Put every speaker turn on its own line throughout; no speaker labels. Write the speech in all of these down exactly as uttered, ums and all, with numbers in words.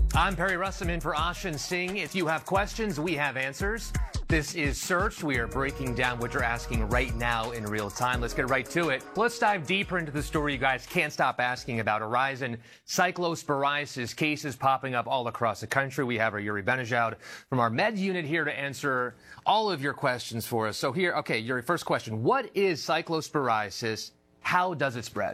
I'm Perry Russaman for Ashin Singh. If you have questions, we have answers. This is Searched. We are breaking down what you're asking right now in real time. Let's get right to it. Let's dive deeper into the story you guys can't stop asking about. A rise in cyclosporiasis cases popping up all across the country. We have our Yuri Benejoud from our med unit here to answer all of your questions for us. So here, okay, Yuri, first question. What is cyclosporiasis? How does it spread?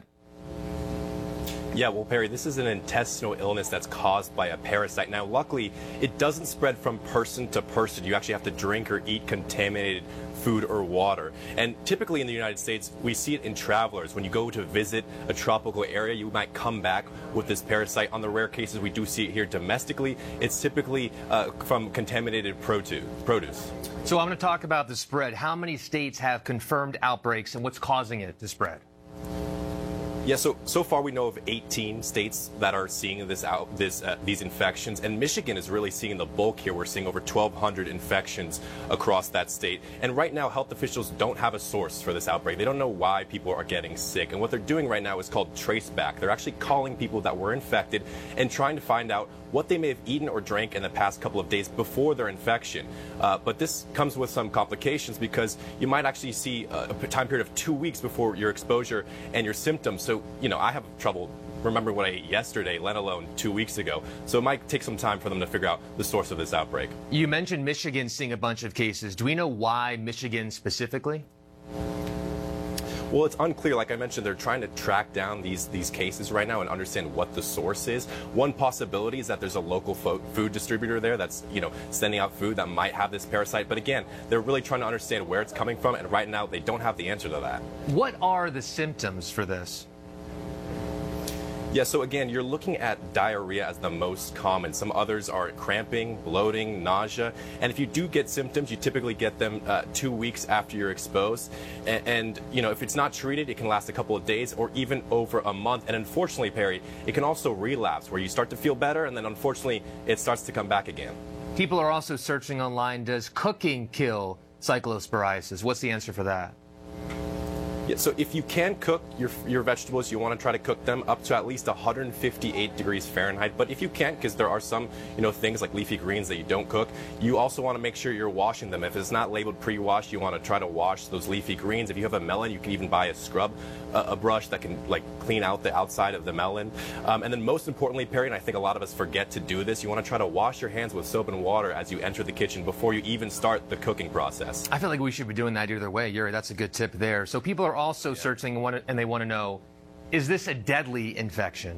Yeah, well, Perry, this is an intestinal illness that's caused by a parasite. Now, luckily, it doesn't spread from person to person. You actually have to drink or eat contaminated food or water. And typically in the United States, we see it in travelers. When you go to visit a tropical area, you might come back with this parasite. On the rare cases we do see it here domestically, it's typically uh, from contaminated produce.
So I'm going to talk about the spread. How many states have confirmed outbreaks and what's causing it to spread?
Yeah, so so far we know of eighteen states that are seeing this out this uh, these infections, and Michigan is really seeing the bulk here. We're seeing over twelve hundred infections across that state, and right now health officials don't have a source for this outbreak. They don't know why people are getting sick, and what they're doing right now is called traceback. They're actually calling people that were infected and trying to find out what they may have eaten or drank in the past couple of days before their infection. Uh, but this comes with some complications because you might actually see a, a time period of two weeks before your exposure and your symptoms. So, you know, I have trouble remembering what I ate yesterday, let alone two weeks ago. So it might take some time for them to figure out the source of this outbreak.
You mentioned Michigan seeing a bunch of cases. Do we know why Michigan specifically?
Well, it's unclear. Like I mentioned, they're trying to track down these these cases right now and understand what the source is. One possibility is that there's a local fo food distributor there that's, you know, sending out food that might have this parasite. But again, they're really trying to understand where it's coming from, and right now they don't have the answer to that.
What are the symptoms for this?
Yeah, so again, you're looking at diarrhea as the most common. Some others are cramping, bloating, nausea. And if you do get symptoms, you typically get them uh, two weeks after you're exposed. And, and, you know, if it's not treated, it can last a couple of days or even over a month. And unfortunately, Perry, it can also relapse where you start to feel better and then unfortunately it starts to come back again.
People are also searching online, does cooking kill cyclosporiasis? What's the answer for that?
Yeah, so if you can cook your, your vegetables, you want to try to cook them up to at least one hundred fifty-eight degrees Fahrenheit. But if you can't, because there are some, you know, things like leafy greens that you don't cook, you also want to make sure you're washing them. If it's not labeled pre-washed, you want to try to wash those leafy greens. If you have a melon, you can even buy a scrub, a, a brush that can like clean out the outside of the melon. Um, and then most importantly, Perry, and I think a lot of us forget to do this, you want to try to wash your hands with soap and water as you enter the kitchen before you even start the cooking process.
I feel like we should be doing that either way. Yuri, that's a good tip there. So people are also yeah. searching and, want to, and they want to know, is this a deadly infection?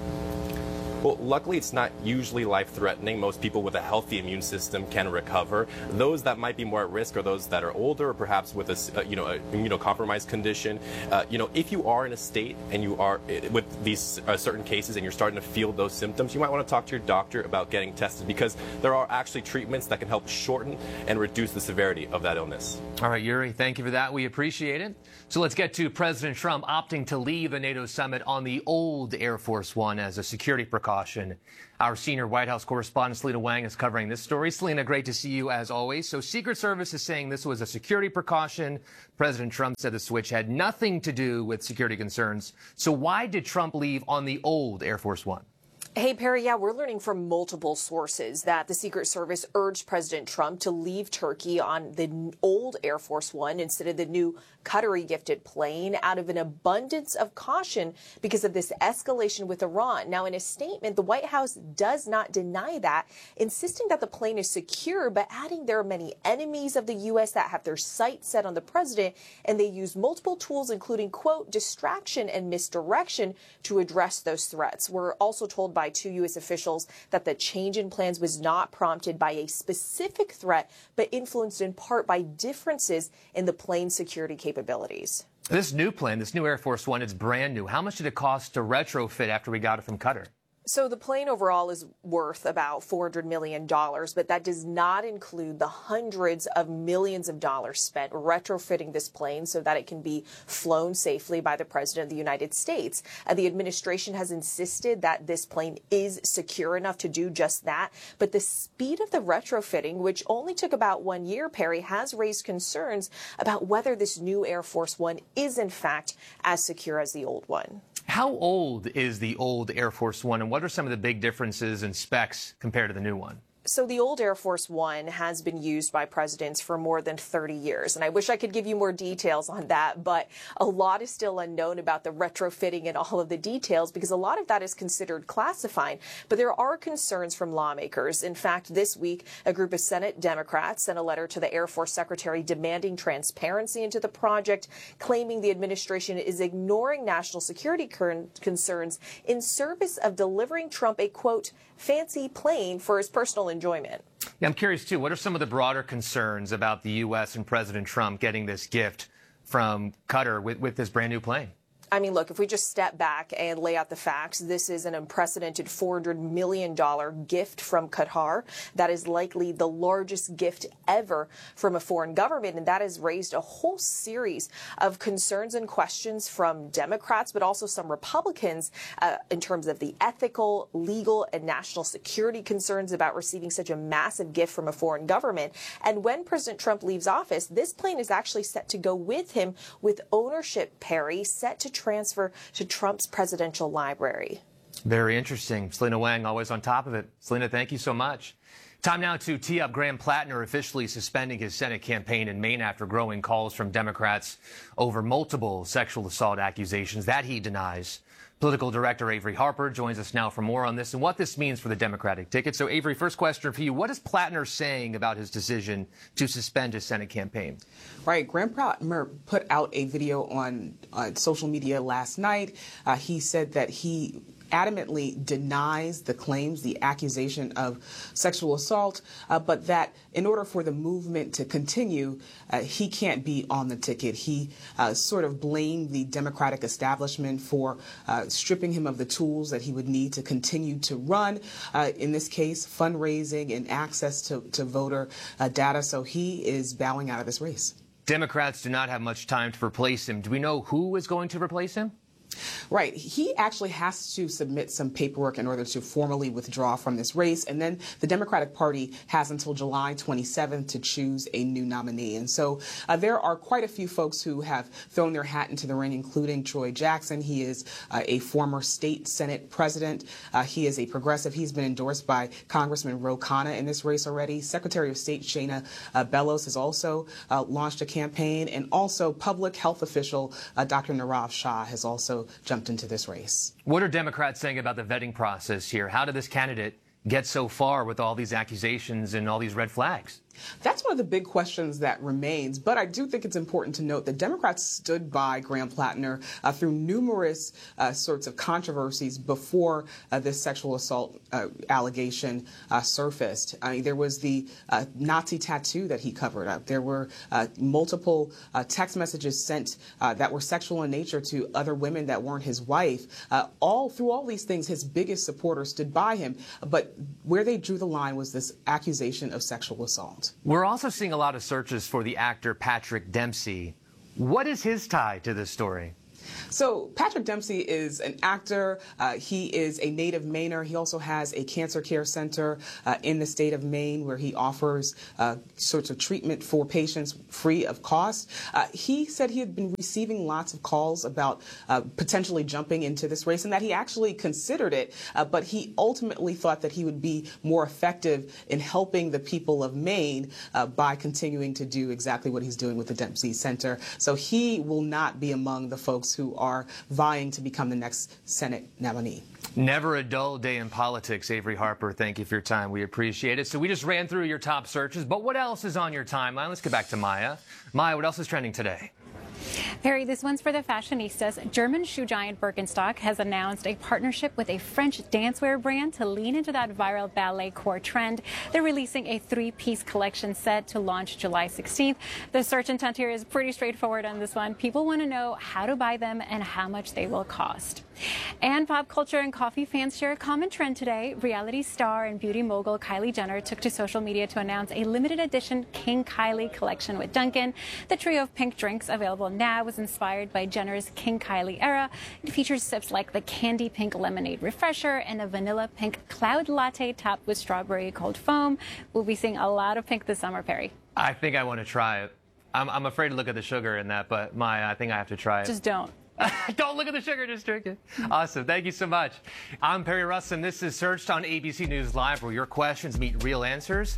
Well, luckily, it's not usually life-threatening. Most people with a healthy immune system can recover. Those that might be more at risk are those that are older or perhaps with a, uh, you know, a immunocompromised condition. Uh, you know, if you are in a state and you are uh, with these uh, certain cases and you're starting to feel those symptoms, you might want to talk to your doctor about getting tested because there are actually treatments that can help shorten and reduce the severity of that illness.
All right, Yuri, thank you for that. We appreciate it. So let's get to President Trump opting to leave the NATO summit on the old Air Force One as a security precaution. Our senior White House correspondent, Selena Wang, is covering this story. Selena, great to see you as always. So Secret Service is saying this was a security precaution. President Trump said the switch had nothing to do with security concerns. So why did Trump leave on the old Air Force One?
Hey, Perry, yeah, we're learning from multiple sources that the Secret Service urged President Trump to leave Turkey on the old Air Force One instead of the new Qatari-gifted plane out of an abundance of caution because of this escalation with Iran. Now, in a statement, the White House does not deny that, insisting that the plane is secure, but adding there are many enemies of the U S that have their sights set on the president, and they use multiple tools, including, quote, distraction and misdirection to address those threats. We're also told by by two U S officials that the change in plans was not prompted by a specific threat, but influenced in part by differences in the plane's security capabilities.
This new plane, this new Air Force One, it's brand new. How much did it cost to retrofit after we got it from Qatar?
So the plane overall is worth about four hundred million dollars, but that does not include the hundreds of millions of dollars spent retrofitting this plane so that it can be flown safely by the President of the United States. Uh, the administration has insisted that this plane is secure enough to do just that, but the speed of the retrofitting, which only took about one year, Perry, has raised concerns about whether this new Air Force One is in fact as secure as the old one.
How old is the old Air Force One, and what are some of the big differences in specs compared to the new one?
So the old Air Force One has been used by presidents for more than thirty years. And I wish I could give you more details on that, but a lot is still unknown about the retrofitting and all of the details because a lot of that is considered classified. But there are concerns from lawmakers. In fact, this week, a group of Senate Democrats sent a letter to the Air Force Secretary demanding transparency into the project, claiming the administration is ignoring national security concerns in service of delivering Trump a, quote, fancy plane for his personal enjoyment.
Yeah, I'm curious, too. What are some of the broader concerns about the U S and President Trump getting this gift from Qatar with, with this brand new plane?
I mean, look, if we just step back and lay out the facts, this is an unprecedented four hundred million dollars gift from Qatar. That is likely the largest gift ever from a foreign government, and that has raised a whole series of concerns and questions from Democrats, but also some Republicans uh, in terms of the ethical, legal, and national security concerns about receiving such a massive gift from a foreign government. And when President Trump leaves office, this plane is actually set to go with him with ownership, Perry, set to transfer to Trump's presidential library.
Very interesting. Selena Wang, always on top of it. Selena, thank you so much. Time now to tee up Graham Plattner officially suspending his Senate campaign in Maine after growing calls from Democrats over multiple sexual assault accusations that he denies. Political director Avery Harper joins us now for more on this and what this means for the Democratic ticket. So, Avery, first question for you. What is Plattner saying about his decision to suspend his Senate campaign?
Right. Graham Plattner put out a video on uh, social media last night. Uh, he said that he adamantly denies the claims, the accusation of sexual assault, uh, but that in order for the movement to continue, uh, he can't be on the ticket. He uh, sort of blamed the Democratic establishment for uh, stripping him of the tools that he would need to continue to run, uh, in this case, fundraising and access to, to voter uh, data. So he is bowing out of this race.
Democrats do not have much time to replace him. Do we know who is going to replace him?
Right. He actually has to submit some paperwork in order to formally withdraw from this race. And then the Democratic Party has until July twenty-seventh to choose a new nominee. And so uh, there are quite a few folks who have thrown their hat into the ring, including Troy Jackson. He is uh, a former state Senate president. Uh, he is a progressive. He's been endorsed by Congressman Ro Khanna in this race already. Secretary of State Shayna uh, Bellows has also uh, launched a campaign. And also public health official uh, Doctor Nirav Shah has also jumped into this race.
What are Democrats saying about the vetting process here? How did this candidate get so far with all these accusations and all these red flags?
That's one of the big questions that remains. But I do think it's important to note that Democrats stood by Graham Plattner uh, through numerous uh, sorts of controversies before uh, this sexual assault uh, allegation uh, surfaced. I mean, there was the uh, Nazi tattoo that he covered up. There were uh, multiple uh, text messages sent uh, that were sexual in nature to other women that weren't his wife. Uh, all through all these things, his biggest supporters stood by him. But where they drew the line was this accusation of sexual assault.
We're also seeing a lot of searches for the actor Patrick Dempsey. What is his tie to this story?
So Patrick Dempsey is an actor. Uh, he is a native Mainer. He also has a cancer care center uh, in the state of Maine where he offers uh, sorts of treatment for patients free of cost. Uh, he said he had been receiving lots of calls about uh, potentially jumping into this race and that he actually considered it, uh, but he ultimately thought that he would be more effective in helping the people of Maine uh, by continuing to do exactly what he's doing with the Dempsey Center. So he will not be among the folks who are vying to become the next Senate nominee.
Never a dull day in politics. Avery Harper, thank you for your time. We appreciate it. So we just ran through your top searches, but what else is on your timeline? Let's get back to Maya. Maya, what else is trending today?
Perry, this one's for the fashionistas. German shoe giant Birkenstock has announced a partnership with a French dancewear brand to lean into that viral ballet core trend. They're releasing a three-piece collection set to launch July sixteenth. The search intent here is pretty straightforward on this one. People want to know how to buy them and how much they will cost. And pop culture and coffee fans share a common trend today. Reality star and beauty mogul Kylie Jenner took to social media to announce a limited edition King Kylie collection with Dunkin'. The trio of pink drinks available now was inspired by Jenner's King Kylie era. It features sips like the candy pink lemonade refresher and a vanilla pink cloud latte topped with strawberry cold foam. We'll be seeing a lot of pink this summer, Perry.
I think I want to try it. I'm, I'm afraid to look at the sugar in that, but Maya, I think I have to try it.
Just don't.
Don't look at the sugar, just drink it. Awesome. Thank you so much. I'm Perry Russin. This is Searched on A B C News Live, where your questions meet real answers.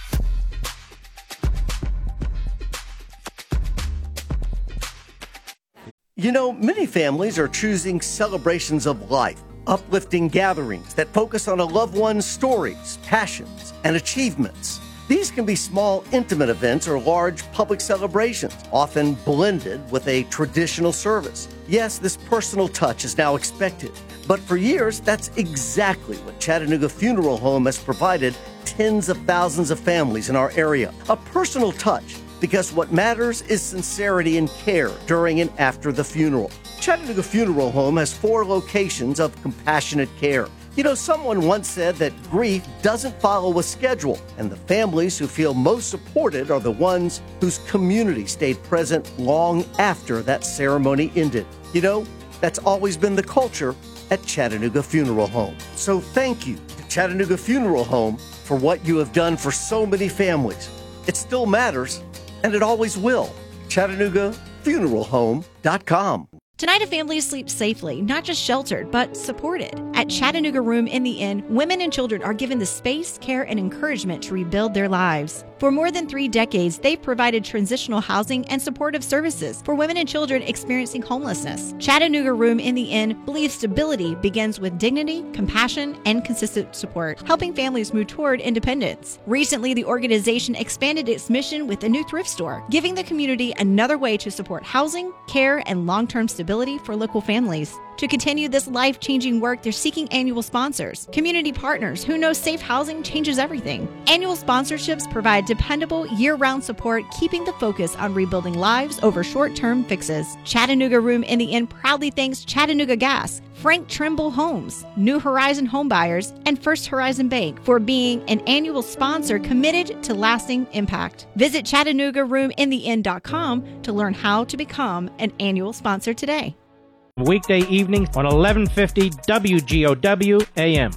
You know, many families are choosing celebrations of life, uplifting gatherings that focus on a loved one's stories, passions, and achievements. These can be small, intimate events or large public celebrations, often blended with a traditional service. Yes, this personal touch is now expected, but for years, that's exactly what Chattanooga Funeral Home has provided tens of thousands of families in our area. A personal touch, because what matters is sincerity and care during and after the funeral. Chattanooga Funeral Home has four locations of compassionate care. You know, someone once said that grief doesn't follow a schedule, and the families who feel most supported are the ones whose community stayed present long after that ceremony ended. You know, that's always been the culture at Chattanooga Funeral Home. So thank you to Chattanooga Funeral Home for what you have done for so many families. It still matters, and it always will. Chattanooga Funeral Home dot com.
Tonight, a family sleeps safely, not just sheltered, but supported. At Chattanooga Room in the Inn, women and children are given the space, care, and encouragement to rebuild their lives. For more than three decades, they've provided transitional housing and supportive services for women and children experiencing homelessness. Chattanooga Room in the Inn believes stability begins with dignity, compassion, and consistent support, helping families move toward independence. Recently, the organization expanded its mission with a new thrift store, giving the community another way to support housing, care, and long-term stability for local families. To continue this life-changing work, they're seeking annual sponsors, community partners who know safe housing changes everything. Annual sponsorships provide dependable, year-round support, keeping the focus on rebuilding lives over short-term fixes. Chattanooga Room in the Inn proudly thanks Chattanooga Gas, Frank Trimble Homes, New Horizon Homebuyers, and First Horizon Bank for being an annual sponsor committed to lasting impact. Visit Chattanooga Room in the Inn dot com to learn how to become an annual sponsor today.
Weekday evenings on eleven fifty W G O W A M.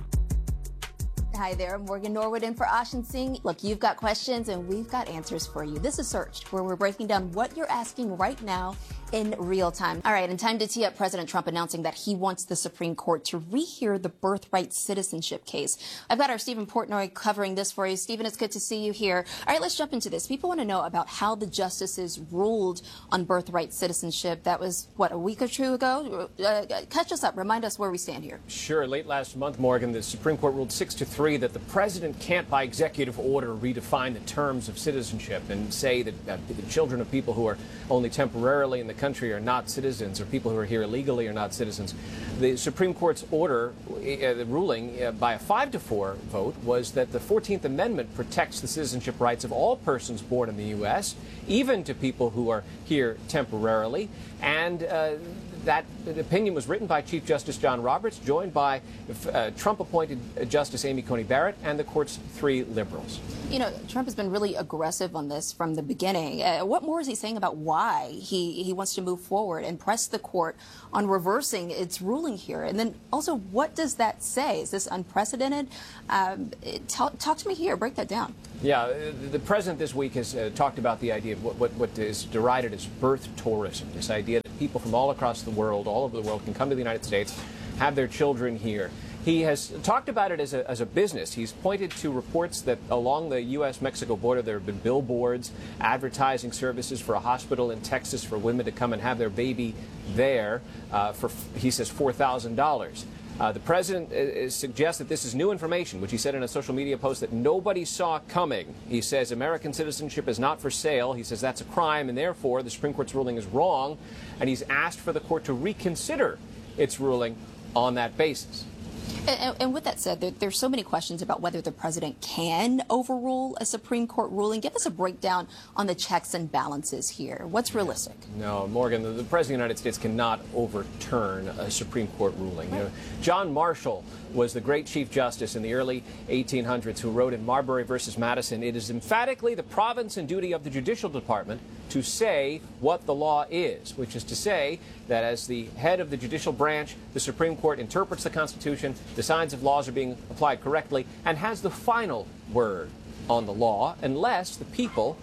Hi there, I'm Morgan Norwood in for Ashin Singh. Look, you've got questions and we've got answers for you. This is Searched, where we're breaking down what you're asking right now in real time. All right, and time to tee up President Trump announcing that he wants the Supreme Court to rehear the birthright citizenship case. I've got our Stephen Portnoy covering this for you. Stephen, it's good to see you here. All right, let's jump into this. People want to know about how the justices ruled on birthright citizenship. That was, what, a week or two ago? Uh, catch us up. Remind us where we stand here.
Sure. Late last month, Morgan, the Supreme Court ruled six to three that the president can't, by executive order, redefine the terms of citizenship and say that uh, the children of people who are only temporarily in the country are not citizens, or people who are here illegally are not citizens. The Supreme Court's order, uh, the ruling uh, by a five to four vote, was that the fourteenth Amendment protects the citizenship rights of all persons born in the U S, even to people who are here temporarily. And uh, that opinion was written by Chief Justice John Roberts, joined by uh, Trump-appointed Justice Amy Coney Barrett and the court's three liberals.
You know, Trump has been really aggressive on this from the beginning. Uh, what more is he saying about why he, he wants to move forward and press the court on reversing its ruling here? And then also, what does that say? Is this unprecedented? Um, talk, talk to me here. Break that down.
Yeah, the president this week has uh, talked about the idea of what, what, what is derided as birth tourism, this idea that people from all across the world, all over the world, can come to the United States, have their children here. He has talked about it as a, as a business. He's pointed to reports that along the U S Mexico border there have been billboards advertising services for a hospital in Texas for women to come and have their baby there uh, for, he says, four thousand dollars. Uh, the president uh, suggests that this is new information, which he said in a social media post that nobody saw coming. He says American citizenship is not for sale. He says that's a crime, and therefore the Supreme Court's ruling is wrong, and he's asked for the court to reconsider its ruling on that basis.
And, and with that said, there, there's so many questions about whether the president can overrule a Supreme Court ruling. Give us a breakdown on the checks and balances here. What's realistic?
No, Morgan, the, the President of the United States cannot overturn a Supreme Court ruling. You know, John Marshall was the great Chief Justice in the early eighteen hundreds who wrote in Marbury versus Madison, "It is emphatically the province and duty of the Judicial Department to say what the law is," which is to say that as the head of the judicial branch, the Supreme Court interprets the Constitution, decides if laws are being applied correctly, and has the final word on the law, unless the people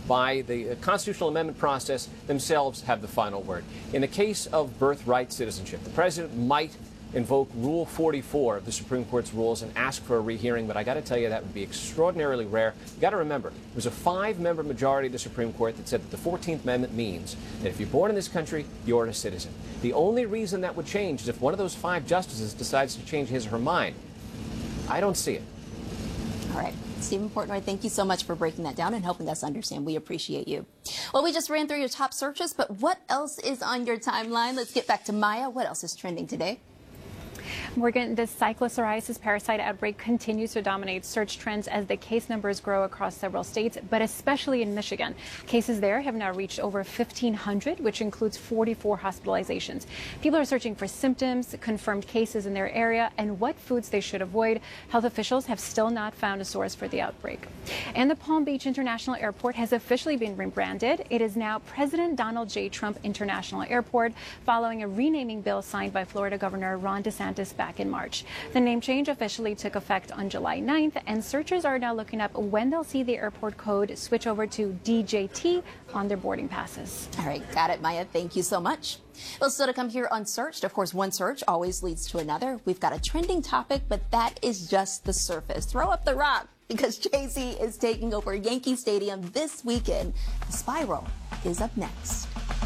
by the constitutional amendment process themselves have the final word. In the case of birthright citizenship, the president might invoke Rule forty-four of the Supreme Court's rules and ask for a rehearing, but I got to tell you that would be extraordinarily rare. You got to remember, it was a five-member majority of the Supreme Court that said that the fourteenth Amendment means that if you're born in this country, you're a citizen. The only reason that would change is if one of those five justices decides to change his or her mind. I don't see it.
All right. Stephen Portnoy, thank you so much for breaking that down and helping us understand. We appreciate you. Well, we just ran through your top searches, but what else is on your timeline? Let's get back to Maya. What else is trending today?
Morgan, the cyclopsoriasis parasite outbreak continues to dominate search trends as the case numbers grow across several states, but especially in Michigan. Cases there have now reached over fifteen hundred, which includes forty-four hospitalizations. People are searching for symptoms, confirmed cases in their area, and what foods they should avoid. Health officials have still not found a source for the outbreak. And the Palm Beach International Airport has officially been rebranded. It is now President Donald J. Trump International Airport, following a renaming bill signed by Florida Governor Ron DeSantis back in March. The name change officially took effect on July ninth, and searchers are now looking up when they'll see the airport code switch over to D J T on their boarding passes.
All right, got it, Maya. Thank you so much. Well, still to come here on Searched. Of course, one search always leads to another. We've got a trending topic, but that is just the surface. Throw up the rock, because Jay-Z is taking over Yankee Stadium this weekend. The Spiral is up next.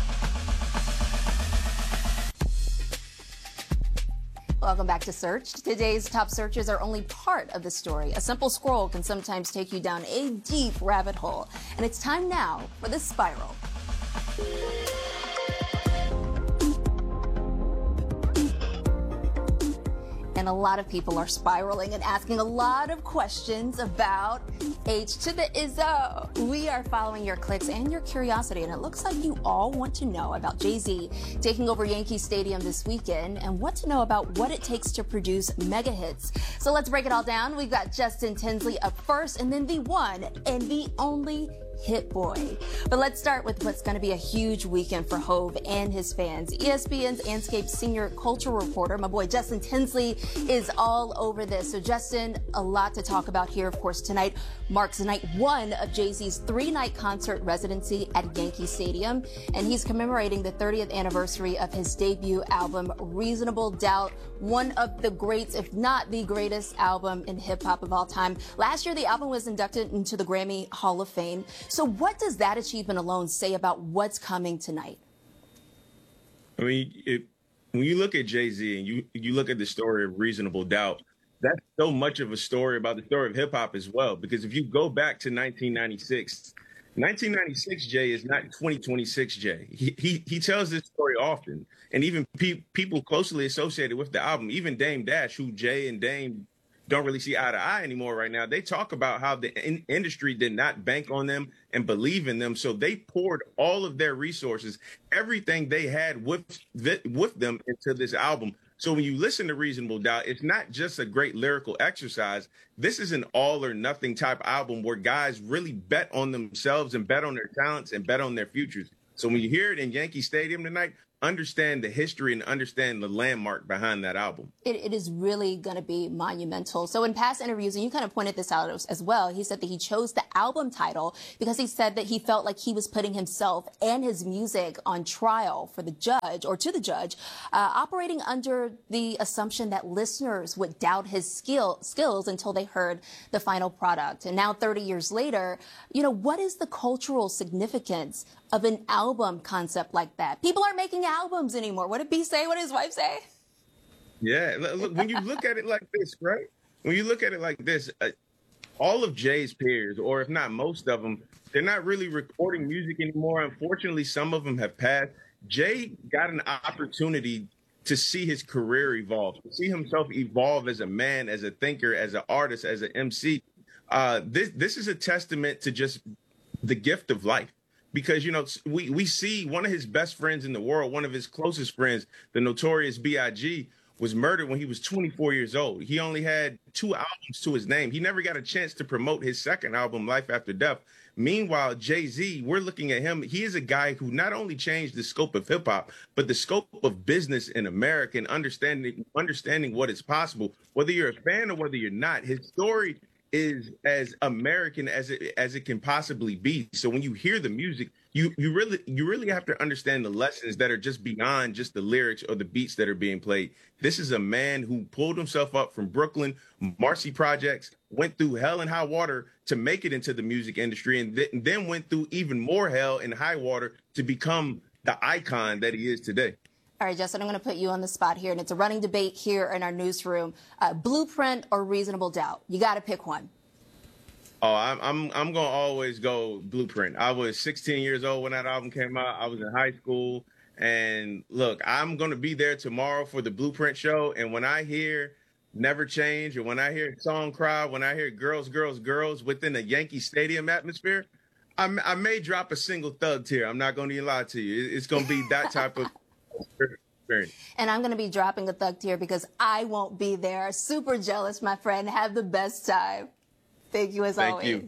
Welcome back to Searched. Today's top searches are only part of the story. A simple scroll can sometimes take you down a deep rabbit hole. And it's time now for the Spiral. And a lot of people are spiraling and asking a lot of questions about H to the Izzo. We are following your clicks and your curiosity, and it looks like you all want to know about Jay-Z taking over Yankee Stadium this weekend and want to know about what it takes to produce mega hits. So let's break it all down. We've got Justin Tinsley up first, and then the one and the only Hit Boy. But let's start with what's going to be a huge weekend for Hove and his fans. E S P N's Anscape senior cultural reporter, my boy Justin Tinsley, is all over this. So Justin, a lot to talk about here. Of course, tonight marks night one of Jay-Z's three-night concert residency at Yankee Stadium, and he's commemorating the thirtieth anniversary of his debut album, Reasonable Doubt, one of the greats, if not the greatest album in hip-hop of all time. Last year, the album was inducted into the Grammy Hall of Fame. So what does that achievement alone say about what's coming tonight?
I mean, it, when you look at Jay-Z and you, you look at the story of Reasonable Doubt, that's so much of a story about the story of hip-hop as well. Because if you go back to nineteen ninety-six, nineteen ninety-six Jay is not twenty twenty-six Jay. He, he, he tells this story often. And even pe- people closely associated with the album, even Dame Dash, who Jay and Dame don't really see eye to eye anymore right now. They talk about how the in- industry did not bank on them and believe in them. So they poured all of their resources, everything they had with, with them into this album. So when you listen to Reasonable Doubt, it's not just a great lyrical exercise. This is an all or nothing type album where guys really bet on themselves and bet on their talents and bet on their futures. So when you hear it in Yankee Stadium tonight, understand the history and understand the landmark behind that album.
It, it is really going to be monumental. So in past interviews, and you kind of pointed this out as, as well, he said that he chose the album title because he said that he felt like he was putting himself and his music on trial for the judge or to the judge, uh, operating under the assumption that listeners would doubt his skill skills until they heard the final product. And now thirty years later, you know, what is the cultural significance of an album concept like that? People aren't making albums anymore. What did B say? What did his wife say?
Yeah, look, when you look at it like this, right? When you look at it like this, uh, all of Jay's peers, or if not most of them, they're not really recording music anymore. Unfortunately, some of them have passed. Jay got an opportunity to see his career evolve, to see himself evolve as a man, as a thinker, as an artist, as an M C. Uh, this this is a testament to just the gift of life. Because, you know, we, we see one of his best friends in the world, one of his closest friends, the Notorious B I G, was murdered when he was twenty-four years old. He only had two albums to his name. He never got a chance to promote his second album, Life After Death. Meanwhile, Jay-Z, we're looking at him. He is a guy who not only changed the scope of hip hop, but the scope of business in America and understanding, understanding what is possible. Whether you're a fan or whether you're not, his story is as American as it as it can possibly be. So when you hear the music, you you really you really have to understand the lessons that are just beyond just the lyrics or the beats that are being played. This is a man who pulled himself up from Brooklyn, Marcy Projects, went through hell and high water to make it into the music industry, and, th- and then went through even more hell and high water to become the icon that he is today.
All right, Justin, I'm going to put you on the spot here, and it's a running debate here in our newsroom. Uh, Blueprint or Reasonable Doubt? You got to pick one.
Oh, I'm I'm I'm gonna always go Blueprint. I was sixteen years old when that album came out. I was in high school, and look, I'm gonna be there tomorrow for the Blueprint show. And when I hear Never Change, or when I hear Song Cry, when I hear Girls, Girls, Girls within a Yankee Stadium atmosphere, I, I may drop a single thug tear. I'm not gonna lie to you. It's gonna be that type of experience.
And I'm going to be dropping a thug tear because I won't be there. Super jealous, my friend. Have the best time. Thank you as
Thank
always.
you.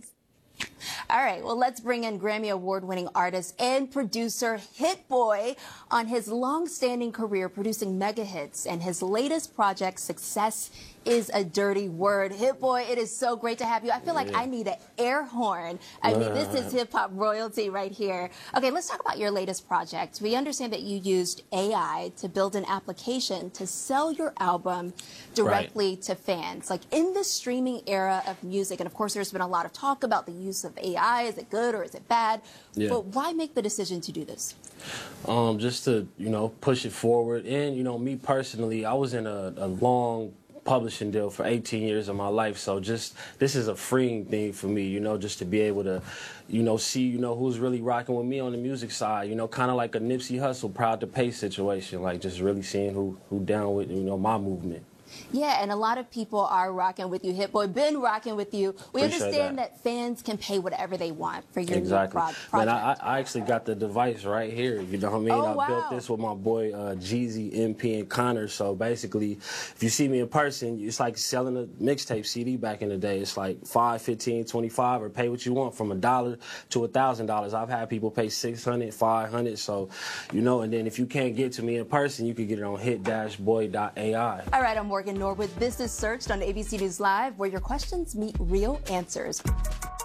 All right, well, let's bring in Grammy Award-winning artist and producer Hit Boy on his long-standing career producing mega hits and his latest project, Success is a Dirty Word. Hit Boy, it is so great to have you. I feel like yeah. I need an air horn. I mean, this is hip-hop royalty right here. Okay, let's talk about your latest project. We understand that you used A I to build an application to sell your album directly right. to fans. Like, in the streaming era of music, and of course there's been a lot of talk about the use of A I. Is it good or is it bad? Yeah. But why make the decision to do this?
Um, just to, you know, push it forward. And, you know, me personally, I was in a, a long publishing deal for eighteen years of my life, so just this is a freeing thing for me, you know, just to be able to, you know, see, you know, who's really rocking with me on the music side, you know, kind of like a Nipsey Hussle Proud to Pay situation, like just really seeing who who down with, you know, my movement.
Yeah, and a lot of people are rocking with you. Hit Boy, been rocking with you. We
Appreciate
understand
that.
that fans can pay whatever they want for your
exactly.
new pro project.
Man, I, I actually got the device right here. You know what I mean?
Oh,
I
wow.
built this with my boy uh, Jeezy, M P, and Connor. So basically, if you see me in person, it's like selling a mixtape C D back in the day. It's like five, fifteen, twenty-five, or pay what you want from a dollar to a thousand dollars. I've had people pay six hundred, five hundred. So, you know, and then if you can't get to me in person, you can get it on hit dash boy dot A I.
All right, I'm Morgan Norwood. This is Searched on A B C News Live, where your questions meet real answers.